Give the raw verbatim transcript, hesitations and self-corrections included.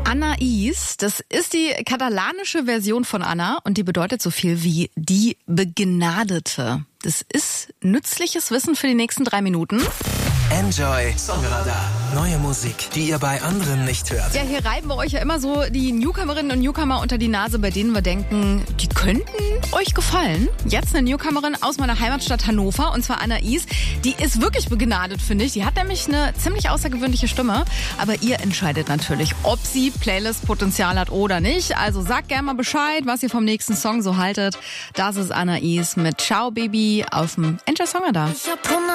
Anais, das ist die katalanische Version von Anna und die bedeutet so viel wie die Begnadete. Das ist nützliches Wissen für die nächsten drei Minuten. Enjoy Songradar. Neue Musik, die ihr bei anderen nicht hört. Ja, hier reiben wir euch ja immer so die Newcomerinnen und Newcomer unter die Nase, bei denen wir denken, die könnten euch gefallen. Jetzt eine Newcomerin aus meiner Heimatstadt Hannover, und zwar Anais. Die ist wirklich begnadet, finde ich. Die hat nämlich eine ziemlich außergewöhnliche Stimme. Aber ihr entscheidet natürlich, ob sie Playlist-Potenzial hat oder nicht. Also sagt gerne mal Bescheid, was ihr vom nächsten Song so haltet. Das ist Anais mit Ciao Baby auf dem Enjoy Songradar.